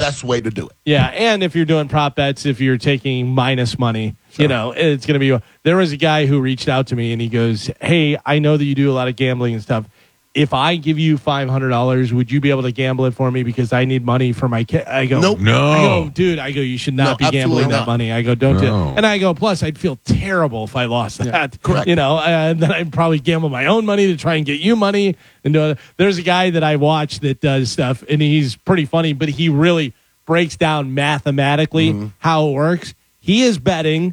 best way to do it. Yeah, and if you're doing prop bets, if you're taking minus money, it's going to be. There was a guy who reached out to me and he goes, "Hey, I know that you do a lot of gambling and stuff. If I give you $500, would you be able to gamble it for me because I need money for my kid?" I go, Nope. No. I go, dude, you should not be gambling that money. I go, don't do it. And I go, plus, I'd feel terrible if I lost that. Correct. And then I'd probably gamble my own money to try and get you money. And there's a guy that I watch that does stuff, and he's pretty funny, but he really breaks down mathematically how it works. He is betting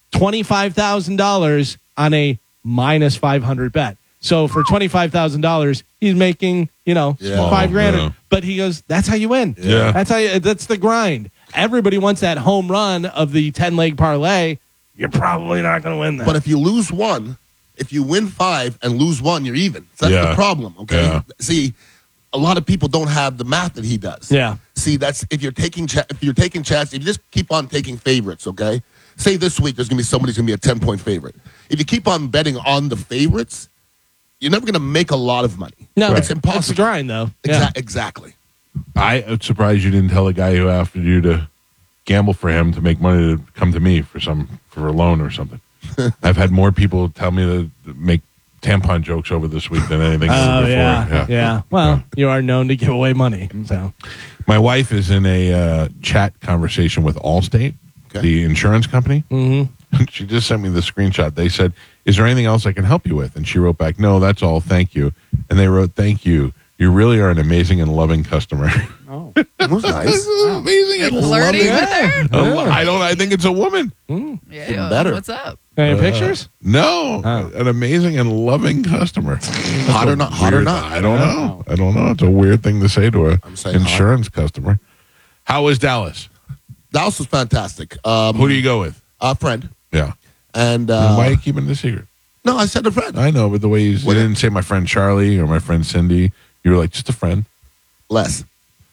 $25,000 on a minus 500 bet. So for $25,000, he's making, $5,000. Yeah. But he goes, that's how you win. Yeah. That's the grind. Everybody wants that home run of the 10-leg parlay. You're probably not going to win that. But if you lose one, if you win 5 and lose 1, you're even. So that's the problem, okay? Yeah. See, a lot of people don't have the math that he does. Yeah. See, that's if you're taking chances, if you just keep on taking favorites, okay? Say this week there's going to be somebody's going to be a 10-point favorite. If you keep on betting on the favorites, you're never going to make a lot of money. No, it's impossible. It's a grind, though. Exactly. I'm surprised you didn't tell the guy who offered you to gamble for him to make money to come to me for a loan or something. I've had more people tell me to make tampon jokes over this week than anything ever before. Yeah. Well, you are known to give away money. So my wife is in a chat conversation with Allstate, the insurance company. Mm-hmm. She just sent me the screenshot. They said, "Is there anything else I can help you with?" And she wrote back, "No, that's all. Thank you." And they wrote, "Thank you. You really are an amazing and loving customer." Oh, that was nice. Amazing and Flirting with her? I think it's a woman. Yeah, better. What's up? any pictures? No, an amazing and loving customer. Hot or not? Hot or not? I don't know. I don't know. It's a weird thing to say to an saying insurance customer. How was Dallas? Dallas was fantastic. Who do you go with? A friend. Yeah. And Why are you keeping it a secret? no, I said a friend. I know, but the way you didn't say my friend Charlie or my friend Cindy. You were like, just a friend. Les.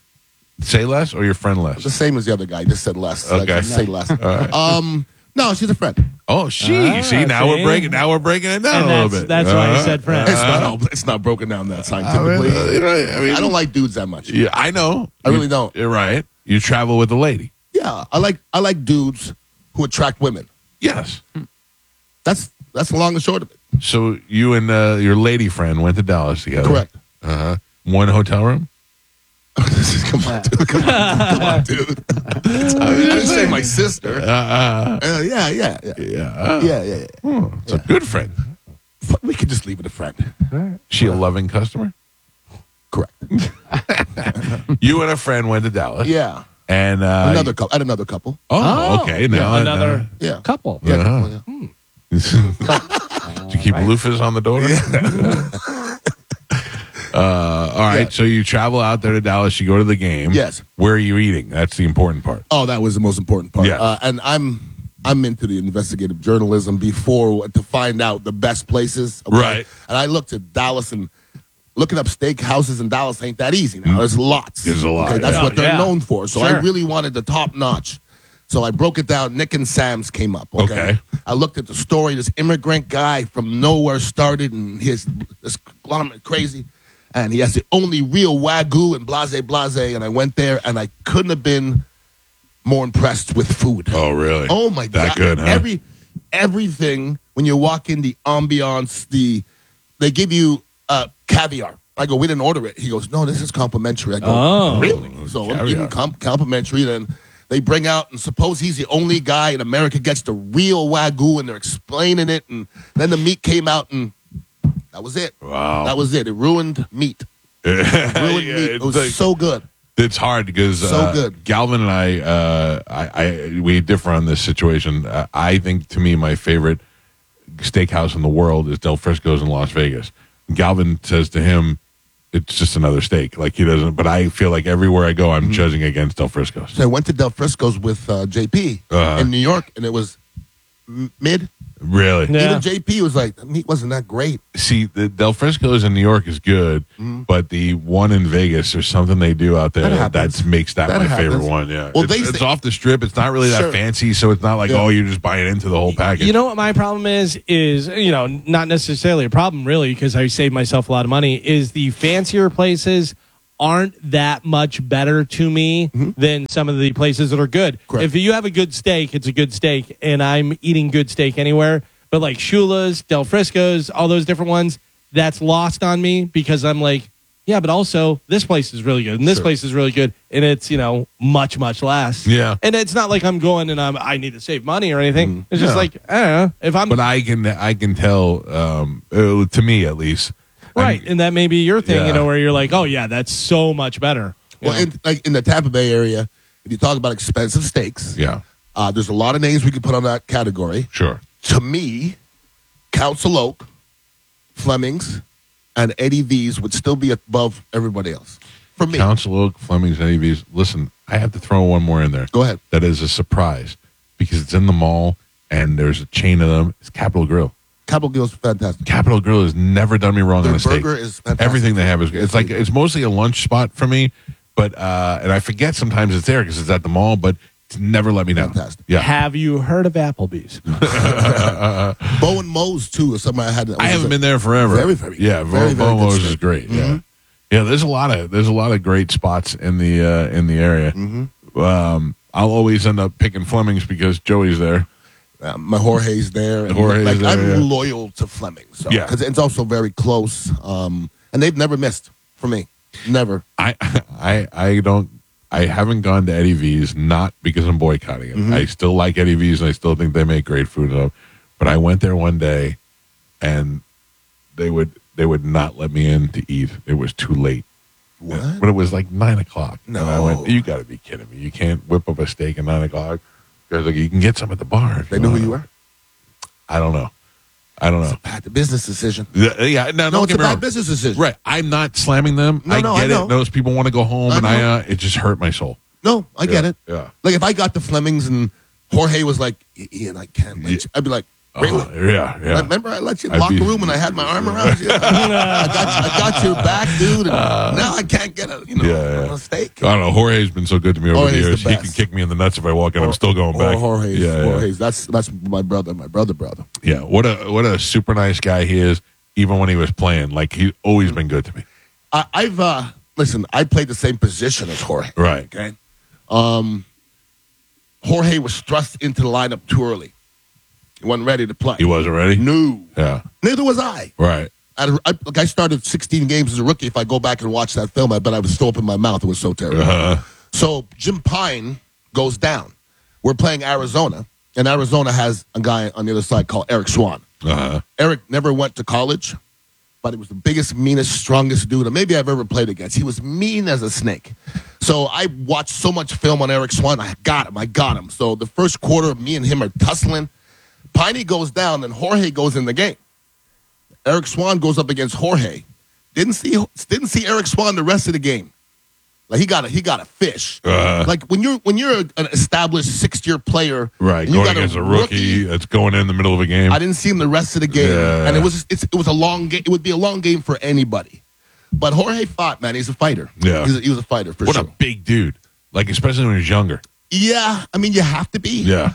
Say less or your friend less? The same as the other guy. Just said Les. Okay. Just say Les. right. No, she's a friend. Oh, see, now we're breaking it down a little bit. That's why I said friend. It's not broken down that scientifically. I don't like dudes that much. Yeah, I know. I really don't. You're right. You travel with a lady. Yeah, I like dudes who attract women. Yes. That's the long and short of it. So you and your lady friend went to Dallas together. Correct. One hotel room? Come on, dude. I didn't say my sister. Yeah. It's a good friend. We could just leave it a friend. She a loving customer? Correct. You and a friend went to Dallas. Yeah. And Another couple. Oh, okay. Now another Yeah. couple. Yeah. Uh-huh. couple, yeah. Did you keep loofahs on the door? All right. Yeah. So you travel out there to Dallas. You go to the game. Yes. Where are you eating? That's the important part. Oh, that was the most important part. Yeah. And I'm into the investigative journalism before to find out the best places. Okay? Right. And I looked at Dallas and looking up steakhouses in Dallas ain't that easy now. There's lots. There's a lot. Okay, that's Yeah. what they're known for. So I Sure. really wanted the top notch. So I broke it down. Nick and Sam's came up. Okay. I looked at the story. This immigrant guy from nowhere started, and his this crazy, and he has the only real Wagyu and blase. And I went there, and I couldn't have been more impressed with food. Oh, really? Oh my That God! good, huh? Everything when you walk in, the ambiance, they give you caviar. I go, we didn't order it. He goes, no, this is complimentary. I go, Oh. really? So I'm eating complimentary. Then they bring out, and suppose he's the only guy in America gets the real Wagyu, and they're explaining it. And then the meat came out, and that was it. Wow. That was it. It ruined meat. Ruined meat. It was so good. It's hard because So good. Galvin and I we differ on this situation. I think, to me, my favorite steakhouse in the world is Del Frisco's in Las Vegas. Galvin says to him, it's just another steak. Like, he doesn't, but I feel like everywhere I go, I'm judging against Del Frisco's. So I went to Del Frisco's with JP in New York, and it was mid. Really? Yeah. Even JP was like, the meat wasn't that great. See, the Del Frisco's in New York is good, but the one in Vegas, there's something they do out there that makes that my favorite happens. one. Yeah, Well, it's off the strip. It's not really that Sure. fancy, so it's not like you're just buying into the whole package. You know what my problem is not necessarily a problem really, because I save myself a lot of money, is the fancier places aren't that much better to me than some of the places that are good. Correct. If you have a good steak, it's a good steak, and I'm eating good steak anywhere. But like Shula's, Del Frisco's, all those different ones, that's lost on me because I'm like, yeah, but also this place is really good, and this place is really good, and it's, much, much less. Yeah. And it's not like I'm going and I need to save money or anything. It's just like, I don't know. If I'm But I can tell, to me at least. right, and that may be your thing, Yeah. where you're like, oh yeah, that's so much better. Well, in the Tampa Bay area, if you talk about expensive steaks, Yeah, there's a lot of names we could put on that category. sure. To me, Council Oak, Fleming's, and Eddie V's would still be above everybody else. For me. Council Oak, Fleming's, and AVs. Listen, I have to throw one more in there. Go ahead. That is a surprise because it's in the mall and there's a chain of them. It's Capitol Grill. Capitol Grill's fantastic. Capitol Grill has never done me wrong Their on a steak. burger is fantastic. Everything they have is good. It's like it's mostly a lunch spot for me, but and I forget sometimes it's there because it's at the mall, but it's never let me down. Fantastic. Yeah, Have you heard of Applebee's? Bo and Mo's too is something I had. I haven't been there forever. Very, very yeah. good. Very, very good Bomo's steak. is great. Yeah, yeah. There's a lot of great spots in the area. I'll always end up picking Fleming's because Joey's there. My Jorge's there. And Jorge's there, I'm yeah. loyal to Fleming's. So, Yeah. because it's also very close. And they've never missed for me. Never. I haven't gone to Eddie V's, not because I'm boycotting it. I still like Eddie V's and I still think they make great food. But I went there one day and they would not let me in to eat. It was too late. What? But it was like 9 o'clock. No. And I went, you got to be kidding me. You can't whip up a steak at 9 o'clock. Guys, like, you can get some at the bar. They knew who you were? I don't know. Bad business decision. Yeah, no, No, don't it's get a me bad wrong. business decision. Right. I'm not slamming them. No, I no, get I know. it. Those people want to go home, I and know. it just hurt my soul. No, I get it. Yeah. Like if I got the Fleming's and Jorge was like, Ian, I can't let you. I'd be like, really? Yeah. Remember I let you in I'd the locker be- room and I had my arm around you? I got your back, dude. And now I can't get a steak. I don't know. Jorge's been so good to me over the Jorge's the years. He best. can kick me in the nuts if I walk in. I'm still going back. Jorge's. Yeah. Jorge's. That's my brother. Yeah. What a super nice guy he is. Even when he was playing, like he's always been good to me. I've listen. I played the same position as Jorge. Right. Okay. Jorge was thrust into the lineup too early. He wasn't ready to play. He wasn't ready. No. Yeah. Neither was I. Right. I started 16 games as a rookie. If I go back and watch that film, I bet I would still open my mouth. It was so terrible. So Jim Pine goes down. We're playing Arizona, and Arizona has a guy on the other side called Eric Swan. Eric never went to college, but he was the biggest, meanest, strongest dude maybe I've ever played against. He was mean as a snake. So I watched so much film on Eric Swan. I got him. So the first quarter, me and him are tussling. Piney goes down, and Jorge goes in the game. Eric Swan goes up against Jorge. Didn't see Eric Swan the rest of the game. Like he got a fish. Like when you're an established 6-year player, Right. and you Going got against a rookie that's going in the middle of a game. I didn't see him the rest of the game, Yeah. and it was a long game. It would be a long game for anybody. But Jorge fought, man. He's a fighter. Yeah. he was a fighter for What sure. a big dude. Like, especially when he was younger. Yeah, I mean, you have to be. Yeah.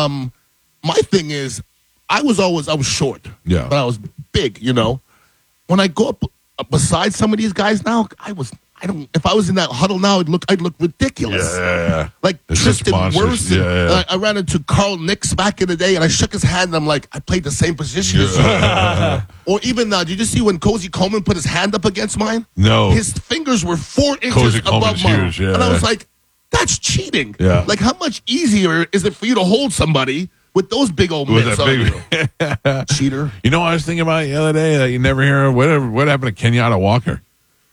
My thing is, I was short. Yeah. But I was big, When I go up beside some of these guys now, if I was in that huddle now, I'd look ridiculous. Yeah. Like It's just Tristan monsters. Wirfs. Yeah. I ran into Carl Nix back in the day, and I shook his hand, and I'm like, I played the same position as you. Or even, did you just see when Cozy Coleman put his hand up against mine? No. His fingers were 4 inches Cozy above Coleman's mine. huge, yeah. And I was like, that's cheating. Yeah. Like, how much easier is it for you to hold somebody with those big old With mitts that on big- you? Cheater. You know what I was thinking about the other day that you never hear of? What happened to Kenyatta Walker?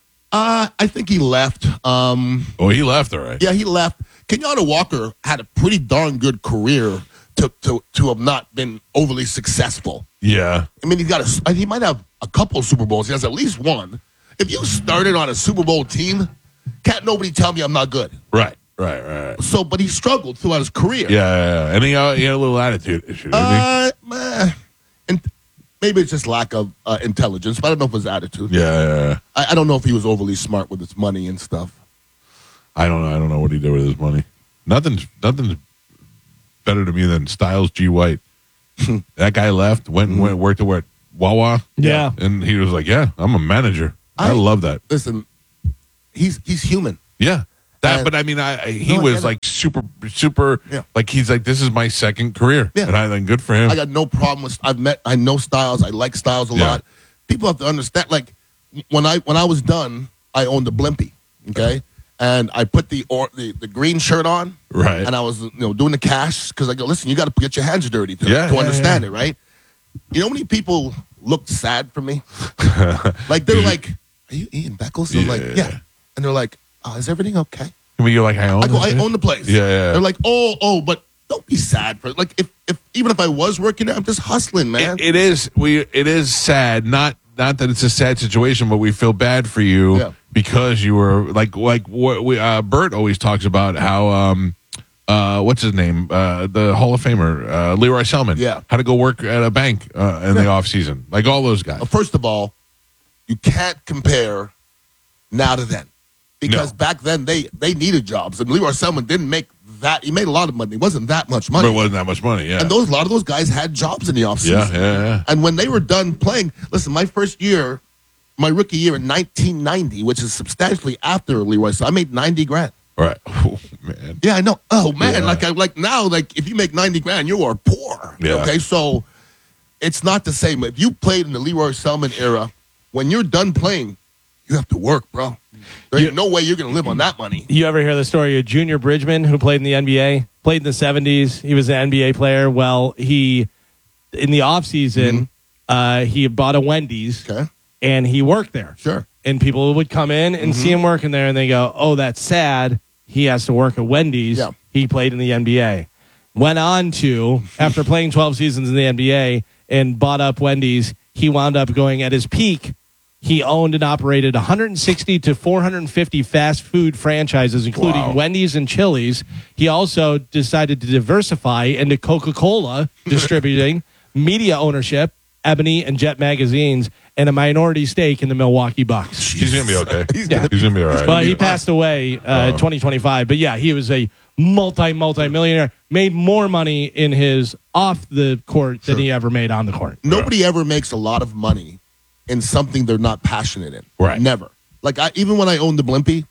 I think he left. Oh, he left, all right. Yeah, he left. Kenyatta Walker had a pretty darn good career to have not been overly successful. Yeah. I mean, he might have a couple Super Bowls. He has at least one. If you started on a Super Bowl team, can't nobody tell me I'm not good. Right. So, but he struggled throughout his career. Yeah. And he had a little attitude issue, didn't And maybe it's just lack of intelligence, but I don't know if it was attitude. he? Yeah. I don't know if he was overly smart with his money and stuff. I don't know. I don't know what he did with his money. Nothing's better to me than Styles G. White. That guy left, went and worked at Wawa. Yeah. And he was like, yeah, I'm a manager. I love that. Listen, he's human. Yeah. But I mean, he was like super, like he's like, this is my second career. Yeah. And I think good for him. I got no problem with, I know Styles. I like Styles a lot. People have to understand, like, when I was done, I owned a Blimpie, okay? And I put the green shirt on. Right. And I was, doing the cash, because I go, listen, you got to get your hands dirty to understand it, right? You know how many people looked sad for me? Like, they're like, are you Ian Beckles? I'm like, yeah. And they're like, oh, is everything okay? I mean, you're like, I own the place. Yeah. They're like, oh, but don't be sad for it. Like, even if I was working there, I'm just hustling, man. It is sad. Not that it's a sad situation, but we feel bad for you because you were like what Bert always talks about how what's his name, the Hall of Famer Leroy Selman, had to go work at a bank in the off season, like all those guys. First of all, you can't compare now to then, because back then they needed jobs, and Leroy Selman didn't make that. He made a lot of money. It wasn't that much money. But it wasn't that much money, yeah. And a lot of those guys had jobs in the offseason. Yeah. And when they were done playing, listen, my rookie year in 1990, which is substantially after Leroy Selman, I made $90,000. Right. Oh, man. Yeah, I know. Oh, man. Yeah. Like now, like if you make $90,000, you are poor. Yeah. Okay, so it's not the same. If you played in the Leroy Selman era, when you're done playing, you have to work, bro. There ain't no way you're going to live on that money. You ever hear the story of Junior Bridgman, who played in the NBA, played in the 70s? He was an NBA player. Well, in the offseason, he bought a Wendy's, and he worked there. Sure. And people would come in and see him working there, and they go, oh, that's sad. He has to work at Wendy's. Yeah. He played in the NBA. Went on to, after playing 12 seasons in the NBA and bought up Wendy's, he wound up going at his peak. He owned and operated 160 to 450 fast food franchises, including Wendy's and Chili's. He also decided to diversify into Coca-Cola distributing, media ownership, Ebony and Jet magazines, and a minority stake in the Milwaukee Bucks. He's going to be okay. He's going to be all right. But he passed away in 2025. But yeah, he was a multi-millionaire, made more money in his off the court than he ever made on the court. Nobody ever makes a lot of money in something they're not passionate in. Right. Never. Like, even when I owned the Blimpie,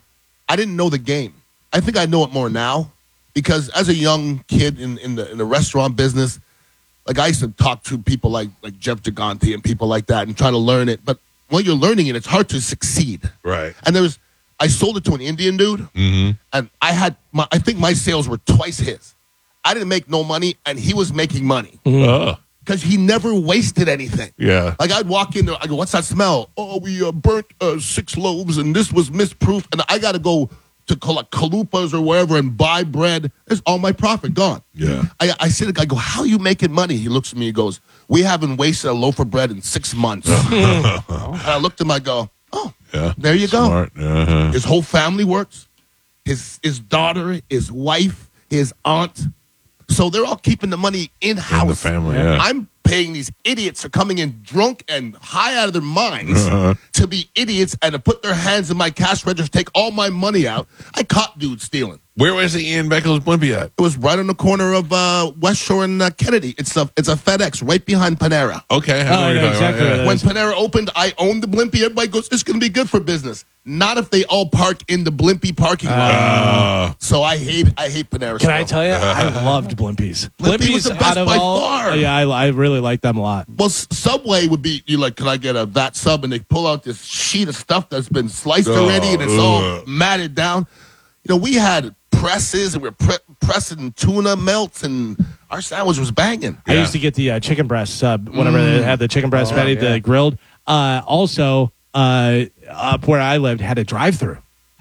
I didn't know the game. I think I know it more now because as a young kid in the restaurant business, like I used to talk to people like Jeff Gigante and people like that and try to learn it. But when you're learning it, it's hard to succeed. Right. And I sold it to an Indian dude, and I think my sales were twice his. I didn't make no money, and he was making money. Because he never wasted anything. Yeah. Like, I'd walk in there, I go, what's that smell? Oh, we burnt 6 loaves, and this was misproof, and I got to go to Kalupas or wherever and buy bread. There's all my profit gone. Yeah. I go, how are you making money? He looks at me, he goes, we haven't wasted a loaf of bread in 6 months. And I looked at him, I go, oh, there you go. His whole family works. His daughter, his wife, his aunt. So they're all keeping the money in-house. In the family, I'm paying these idiots who are coming in drunk and high out of their minds to be idiots and to put their hands in my cash register, take all my money out. I caught dudes stealing. Where was the Ian Beckles Blimpie at? It was right on the corner of West Shore and Kennedy. It's a FedEx right behind Panera. Okay. I know exactly. When Panera opened, I owned the Blimpie. Everybody goes, it's going to be good for business. Not if they all park in the Blimpie parking lot. So I hate Panera. Can I tell you? I loved Blimpies. Blimpie was the best by far. Yeah, I really like them a lot. Well, Subway would be, you like, can I get that sub? And they pull out this sheet of stuff that's been sliced already, and it's all matted down. You know, we had presses, and we were pressing tuna melts, and our sandwich was banging. I used to get the chicken breast sub whenever they had the chicken breast patty, the grilled. Also, up where I lived, had a drive-through.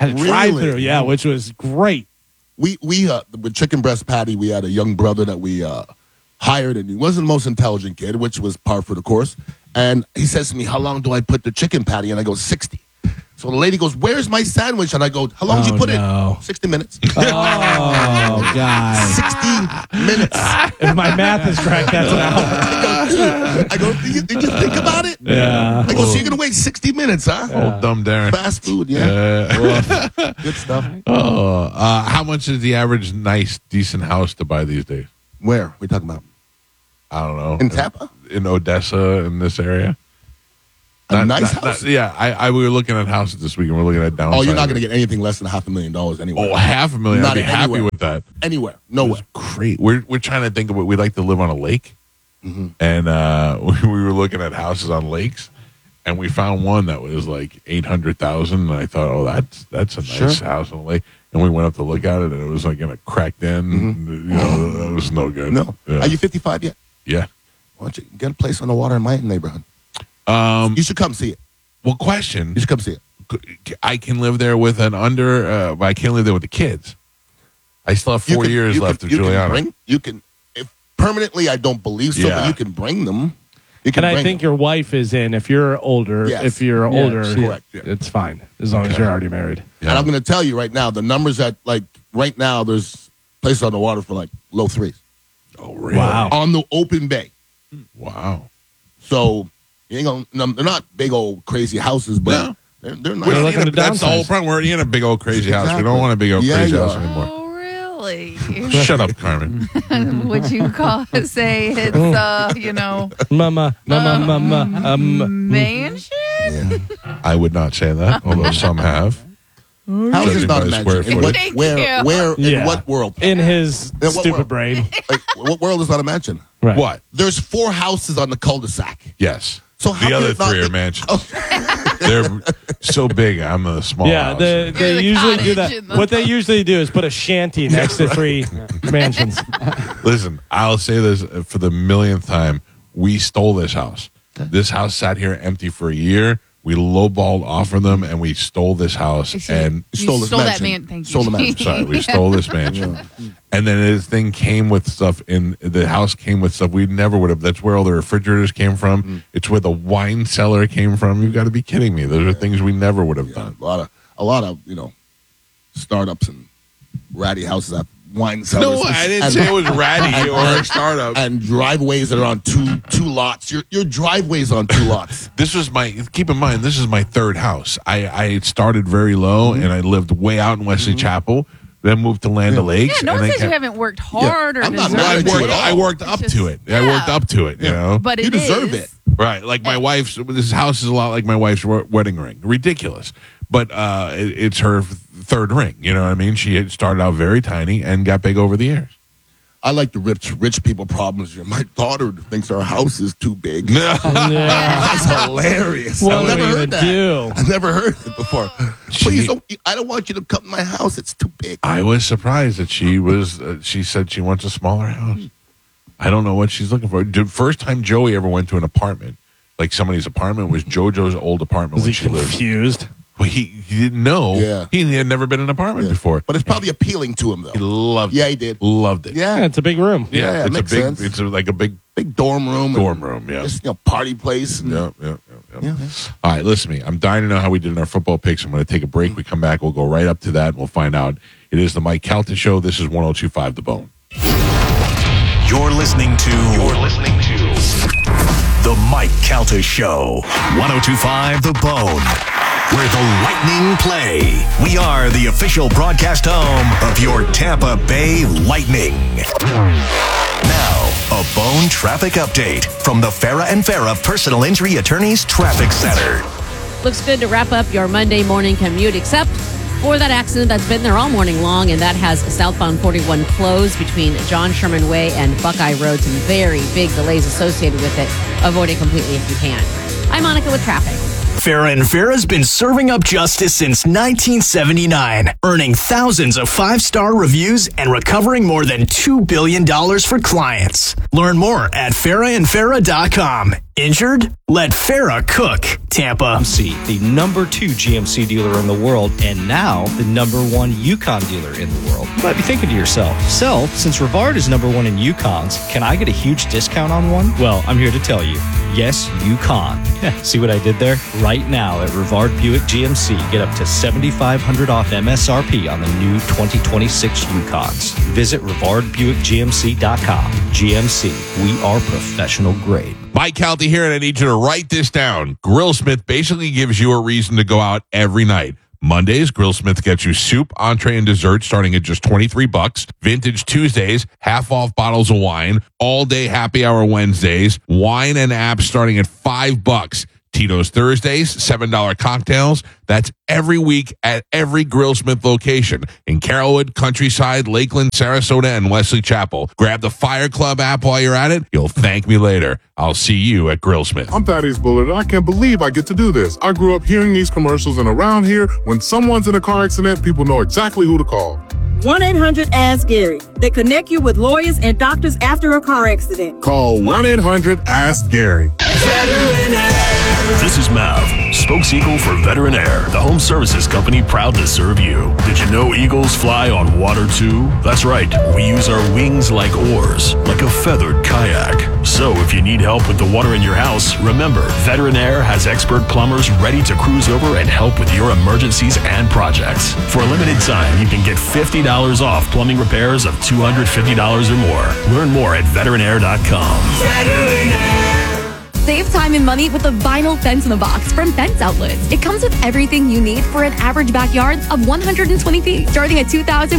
Yeah, which was great. We with chicken breast patty, we had a young brother that we hired, and he wasn't the most intelligent kid, which was par for the course. And he says to me, how long do I put the chicken patty? And I go, 60. So the lady goes, where's my sandwich? And I go, how long did you put it? 60 minutes. Oh, God. 60 minutes. If my math is correct, that's an hour. I go, did you think about it? Yeah. I go, so you're going to wait 60 minutes, huh? Old dumb Darren. Fast food, good stuff. How much is the average nice, decent house to buy these days? Where are we talking about? I don't know. In Tampa? In Odessa, in this area? A nice house? We were looking at houses this week, and we're looking at downside. Oh, you're not going to get anything less than $500,000 anywhere. Oh, $500,000. Not I'd be happy anywhere. with that. Anywhere. Nowhere. Great. We're trying to think of what we'd like to live on a lake. Mm-hmm. And we were looking at houses on lakes, and we found one that was like $800,000. And I thought, oh, that's a nice house on a lake. And we went up to look at it, and it was like in a cracked in. You know, that was no good. No. Yeah. Are you 55 yet? Yeah. Why don't you get a place on the water in my neighborhood? You should come see it. Well, question. You should come see it. I can live there with an under, but I can't live there with the kids. I still have 4 years left of Juliana. If permanently, I don't believe so, but you can bring them. You can And I bring think them. your wife is in. If you're older, Yes. correct, Yeah. it's fine as long as you're already married. And I'm going to tell you right now, the numbers that, like, right now, there's places on the water for, like, low threes. Oh, really? Wow. On the open bay. Wow. So, you ain't gonna, they're not big old crazy houses, but they're nice. We're looking to That's the whole downsize. problem. We're already in a big old crazy house. We Exactly. don't want a big old Yeah, crazy you house are. anymore. Oh, really? Shut up, Carmen. Would you say it's, Mama, mansion? I would not say that, although some have. House is Judging not by a the square mansion. footage. Thank Where, you. in what world? in his what stupid world? brain. Like, what world is not a mansion? Right. What? There's 4 houses on the cul-de-sac. Yes. So how the can other it not 3 are be- mansions. They're so big. I'm the small Yeah, house. they the usually do cottage that. in the- What they usually do is put a shanty next to 3 mansions. Listen, I'll say this for the millionth time. We stole this house. This house sat here empty for a year. We lowballed off of them, and we stole this house. And You stole this mansion. that man. Thank you. Stole the mansion. sorry, we stole this mansion. And then this thing came with stuff the house came with stuff we never would have. That's where all the refrigerators came from. It's where the wine cellar came from. You've got to be kidding me. Those are things we never would have done. A lot of startups and ratty houses have wine cellars. No, I didn't and- say it was ratty or a startup. And driveways that are on two lots. Your driveway's on 2 lots. This was keep in mind, this is my 3rd house. I started very low and I lived way out in Wesley Chapel, then moved to Land O'Lakes. Yeah, no and one then says you haven't worked hard or I'm not deserved mad at you it. at all. I worked up It's to it. I worked up to it, you know? But You it deserve is. it. Right. Like my wife's, this house is a lot like my wife's wedding ring. Ridiculous. But it's her 3rd ring. You know what I mean? She had started out very tiny and got big over the years. I like the rich people problems. My daughter thinks our house is too big. No. Yeah. That's hilarious. What I've are never we heard gonna that. do? I've never heard it before. Please don't. I don't want you to come to my house. It's too big. I was surprised that she said she wants a smaller house. I don't know what she's looking for. The first time Joey ever went to an apartment, like somebody's apartment, was JoJo's old apartment Was when he she lived. confused? Well, he didn't know. Yeah. He had never been in an apartment before. But it's probably appealing to him, though. He loved Yeah, it. he did. Loved it. Yeah, it's a big room. Yeah, it it's makes a big. sense. It's like a big Big dorm room. dorm room. Yeah. Just, party place. And, Yeah. All right, listen to me. I'm dying to know how we did in our football picks. I'm going to take a break. We come back. We'll go right up to that. And we'll find out. It is the Mike Calta Show. This is 102.5 The Bone. You're listening to The Mike Calta Show. 102.5 The Bone, where the Lightning play. We are the official broadcast home of your Tampa Bay Lightning. Now, a Bone traffic update from the Farah and Farah Personal Injury Attorneys Traffic Center. Looks good to wrap up your Monday morning commute, except for that accident that's been there all morning long, and that has southbound 41 closed between John Sherman Way and Buckeye Road. Some very big delays associated with it. Avoid it completely if you can. I'm Monica with traffic. Farah and Farah's been serving up justice since 1979, earning thousands of 5-star reviews and recovering more than $2 billion for clients. Learn more at farahandfarah.com. Injured? Let Farah cook. Tampa. GMC, the number 2 GMC dealer in the world, and now the number 1 Yukon dealer in the world. You might be thinking to yourself, so, since Rivard is number 1 in Yukons, can I get a huge discount on one? Well, I'm here to tell you, yes, Yukon. See what I did there? Right now at Rivard Buick GMC, get up to $7,500 off MSRP on the new 2026 Yukons. Visit RivardBuickGMC.com. GMC, we are professional grade. Mike Calta here, and I need you to write this down. Grillsmith basically gives you a reason to go out every night. Mondays, Grillsmith gets you soup, entree, and dessert starting at just $23. Vintage Tuesdays, half off bottles of wine. All day happy hour Wednesdays. Wine and apps starting at $5. Tito's Thursdays, $7 cocktails. That's every week at every Grillsmith location in Carrollwood, Countryside, Lakeland, Sarasota, and Wesley Chapel. Grab the Fire Club app while you're at it. You'll thank me later. I'll see you at Grillsmith. I'm Thaddeus Bullard, and I can't believe I get to do this. I grew up hearing these commercials, and around here, when someone's in a car accident, people know exactly who to call. 1-800-ASK-GARY. They connect you with lawyers and doctors after a car accident. Call 1-800-ASK-GARY. This is Mav, spokes eagle for Veteran Air, the home services company proud to serve you. Did you know eagles fly on water too? That's right, we use our wings like oars, like a feathered kayak. So if you need help with the water in your house, remember, Veteran Air has expert plumbers ready to cruise over and help with your emergencies and projects. For a limited time, you can get $50 off plumbing repairs of $250 or more. Learn more at veteranair.com. Veteran Air. Save time and money with the vinyl fence in the box from Fence Outlets. It comes with everything you need for an average backyard of 120 feet, starting at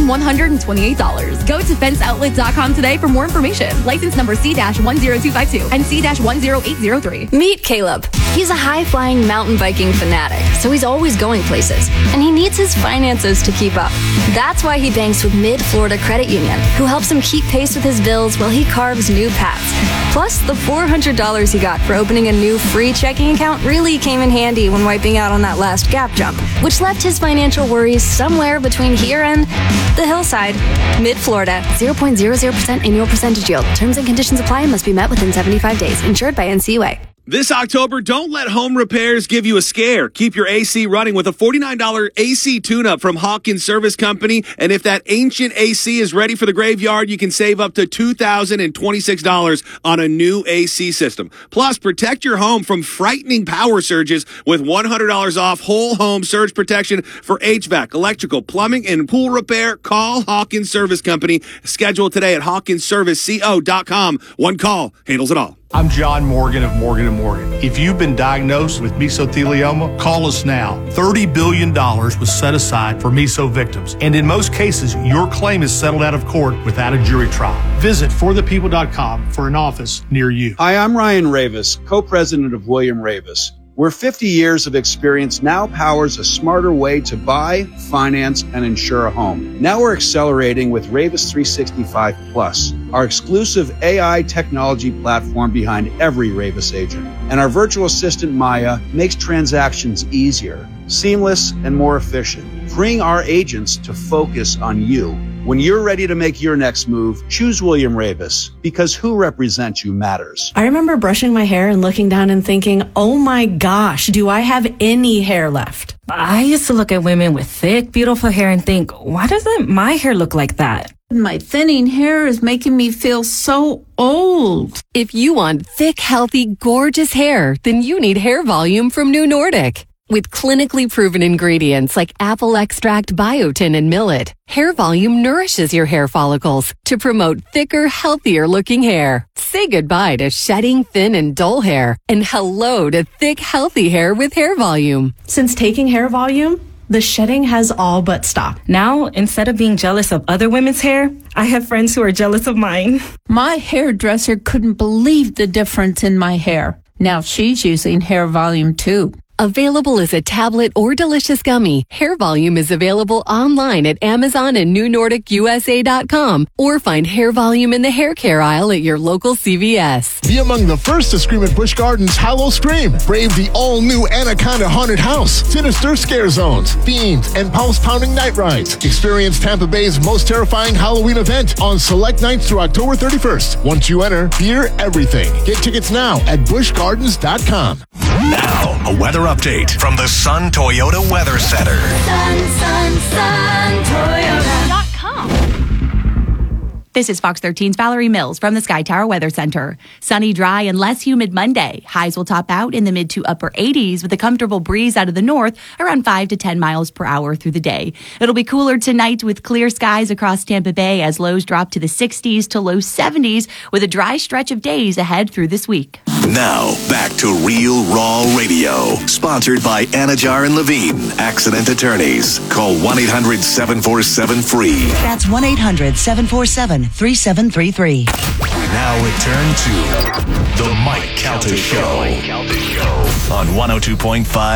$2,128. Go to fenceoutlets.com today for more information. License number C-10252 and C-10803. Meet Caleb. He's a high-flying mountain biking fanatic, so he's always going places, and he needs his finances to keep up. That's why he banks with Mid-Florida Credit Union, who helps him keep pace with his bills while he carves new paths. Plus, the $400 he got for opening a new free checking account really came in handy when wiping out on that last gap jump, which left his financial worries somewhere between here and the hillside. Mid-Florida, 0.00% annual percentage yield. Terms and conditions apply and must be met within 75 days. Insured by NCUA. This October, don't let home repairs give you a scare. Keep your AC running with a $49 AC tune-up from Hawkins Service Company. And if that ancient AC is ready for the graveyard, you can save up to $2,026 on a new AC system. Plus, protect your home from frightening power surges with $100 off whole home surge protection for HVAC, electrical, plumbing, and pool repair. Call Hawkins Service Company. Schedule today at hawkinsserviceco.com. One call handles it all. I'm John Morgan of Morgan & Morgan. If you've been diagnosed with mesothelioma, call us now. $30 billion was set aside for meso victims. And in most cases, your claim is settled out of court without a jury trial. Visit forthepeople.com for an office near you. Hi, I'm Ryan Ravis, co-president of William Ravis. Where 50 years of experience now powers a smarter way to buy, finance, and insure a home. Now we're accelerating with Ravis 365 Plus, our exclusive AI technology platform behind every Ravis agent. And our virtual assistant, Maya, makes transactions easier, seamless, and more efficient, freeing our agents to focus on you. When you're ready to make your next move, choose William Ravis, because who represents you matters. I remember brushing my hair and looking down and thinking, oh my gosh, do I have any hair left? I used to look at women with thick, beautiful hair and think, why doesn't my hair look like that? My thinning hair is making me feel so old. If you want thick, healthy, gorgeous hair, then you need Hair Volume from New Nordic. With clinically proven ingredients like apple extract, biotin, and millet, Hair Volume nourishes your hair follicles to promote thicker, healthier looking hair. Say goodbye to shedding, thin, and dull hair, and hello to thick, healthy hair with Hair Volume. Since taking Hair Volume, the shedding has all but stopped. Now, instead of being jealous of other women's hair, I have friends who are jealous of mine. My hairdresser couldn't believe the difference in my hair. Now she's using Hair Volume too. Available as a tablet or delicious gummy, Hair Volume is available online at Amazon and NewNordicUSA.com, or find Hair Volume in the hair care aisle at your local CVS. Be among the first to scream at Busch Gardens Hallow Scream. Brave the all-new Anaconda Haunted House, sinister scare zones, fiends, and pulse-pounding night rides. Experience Tampa Bay's most terrifying Halloween event on select nights through October 31st. Once you enter, hear everything. Get tickets now at BuschGardens.com. Now, a weather update from the Sun Toyota Weather Center. Toyota.com. This is Fox 13's Valerie Mills from the Sky Tower Weather Center. Sunny, dry, and less humid Monday. Highs will top out in the mid to upper 80s with a comfortable breeze out of the north around 5 to 10 miles per hour through the day. It'll be cooler tonight with clear skies across Tampa Bay as lows drop to the 60s to low 70s with a dry stretch of days ahead through this week. Now, back to Real Raw Radio, sponsored by Anajar and Levine, accident attorneys. Call 1-800-747-FREE. That's 1-800-747-3733. We now return to The Mike Calta Show. on 102.5